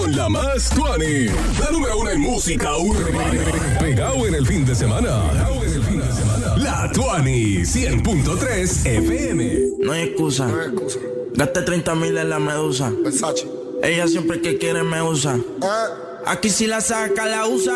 con la más tuani, la número 1 en música urbana. Pegado en el fin de semana. La Tuani 100.3 FM. No hay excusa. Gasté 30,000 en la medusa. Versace. Ella siempre que quiere me usa. Aquí si la saca la usa.